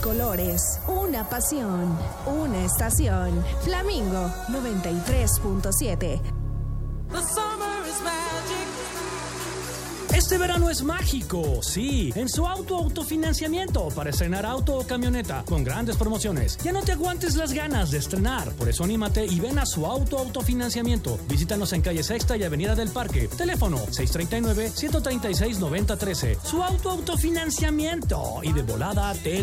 colores, una pasión, una estación. Flamingo 93.7. Este verano es mágico, sí, en su autofinanciamiento para estrenar auto o camioneta con grandes promociones. Ya no te aguantes las ganas de estrenar, por eso anímate y ven a su autofinanciamiento. Visítanos en calle Sexta y Avenida del Parque. Teléfono 639-136-9013. Su autofinanciamiento y de volada te